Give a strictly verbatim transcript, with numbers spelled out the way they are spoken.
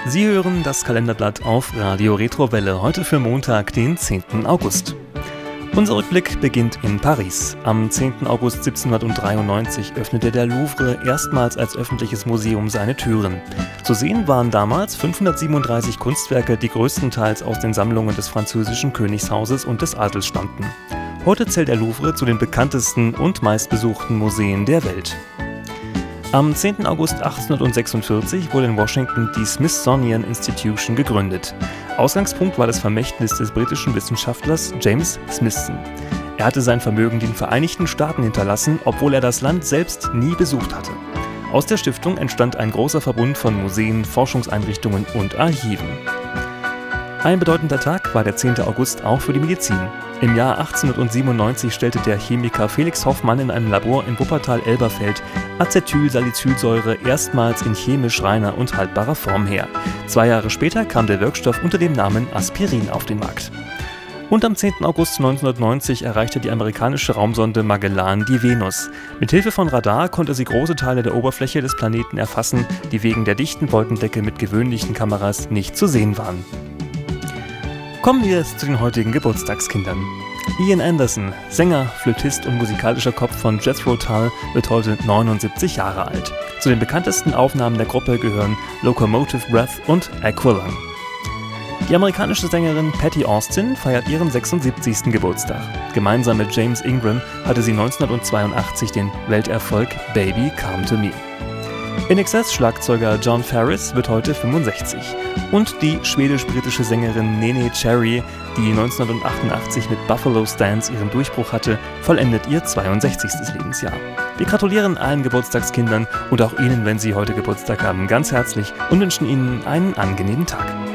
Sie hören das Kalenderblatt auf Radio Retrowelle, heute für Montag, den zehnten August. Unser Rückblick beginnt in Paris. Am zehnten August siebzehnhundertdreiundneunzig öffnete der Louvre erstmals als öffentliches Museum seine Türen. Zu sehen waren damals fünfhundertsiebenunddreißig Kunstwerke, die größtenteils aus den Sammlungen des französischen Königshauses und des Adels stammten. Heute zählt der Louvre zu den bekanntesten und meistbesuchten Museen der Welt. Am zehnten August achtzehnhundertsechsundvierzig wurde in Washington die Smithsonian Institution gegründet. Ausgangspunkt war das Vermächtnis des britischen Wissenschaftlers James Smithson. Er hatte sein Vermögen den Vereinigten Staaten hinterlassen, obwohl er das Land selbst nie besucht hatte. Aus der Stiftung entstand ein großer Verbund von Museen, Forschungseinrichtungen und Archiven. Ein bedeutender Tag war der zehnte August auch für die Medizin. Im Jahr achtzehnhundertsiebenundneunzig stellte der Chemiker Felix Hoffmann in einem Labor in Wuppertal-Elberfeld Acetylsalicylsäure erstmals in chemisch reiner und haltbarer Form her. Zwei Jahre später kam der Wirkstoff unter dem Namen Aspirin auf den Markt. Und am zehnten August neunzehnhundertneunzig erreichte die amerikanische Raumsonde Magellan die Venus. Mithilfe von Radar konnte sie große Teile der Oberfläche des Planeten erfassen, die wegen der dichten Wolkendecke mit gewöhnlichen Kameras nicht zu sehen waren. Kommen wir zu den heutigen Geburtstagskindern. Ian Anderson, Sänger, Flötist und musikalischer Kopf von Jethro Tull, wird heute neunundsiebzig Jahre alt. Zu den bekanntesten Aufnahmen der Gruppe gehören Locomotive Breath und Aqualung. Die amerikanische Sängerin Patti Austin feiert ihren sechsundsiebzigsten Geburtstag. Gemeinsam mit James Ingram hatte sie neunzehnhundertzweiundachtzig den Welterfolg Baby Come to Me. In Excess-Schlagzeuger John Farris wird heute fünfundsechzig. Und die schwedisch-britische Sängerin Neneh Cherry, die neunzehnhundertachtundachtzig mit Buffalo Stance ihren Durchbruch hatte, vollendet ihr zweiundsechzigstes Lebensjahr. Wir gratulieren allen Geburtstagskindern und auch Ihnen, wenn Sie heute Geburtstag haben, ganz herzlich und wünschen Ihnen einen angenehmen Tag.